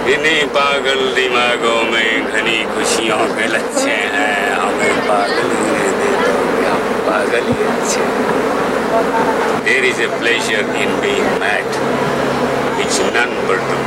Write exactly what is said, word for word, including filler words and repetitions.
इन्हीं पागल दिमागों में घनी खुशियों के लच्छे हैं, हमें पागल ही रहने दो, हम पागल ही अच्छे हैं। There is a pleasure in being mad which none but